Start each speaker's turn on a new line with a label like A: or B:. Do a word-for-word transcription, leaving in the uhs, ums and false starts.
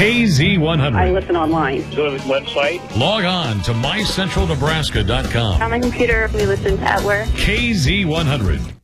A: K Z one
B: I
A: hundred.
B: listen online.
C: Go to the website.
A: Log on to my central nebraska dot com.
B: On my computer, we listen at work.
A: K Z one hundred.